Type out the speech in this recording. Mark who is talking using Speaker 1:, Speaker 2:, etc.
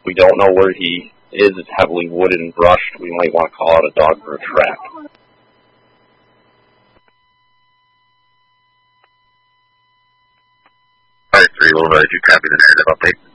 Speaker 1: We don't know where he is. It's heavily wooded and brushed. We might want to call out a dog for a trap.
Speaker 2: Alright, 3, we'll you copy the narrative update?